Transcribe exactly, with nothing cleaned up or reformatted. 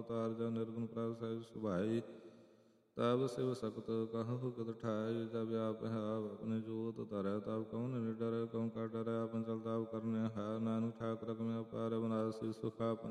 ਅਵਤਾਰ ਜਨ ਨਿਰਗੁਣ ਪ੍ਰਭ ਸਹਿਜ ਸੁਭਾਈ। ਤਬ ਸਿਵ ਸਕਤ ਕਹਹੁ ਕਿਤ ਠਾਈ। ਜਬ ਆਪ ਹੈ ਆਪਣੇ ਜੋਤ ਧਰੈ ਤਬ ਕਉਨ ਨਿਡਰੈ। ਕਉ ਕਾ ਡਰੈ ਆਪਨ ਚਲ ਤਬ ਕਰਨਿ ਹੈ। ਨਾਨਕ ਠਾਕੁਰ ਕਮੈ ਅਪਾਰ ਅਬਨਾਸੀ ਸੁਖ ਆਪਨ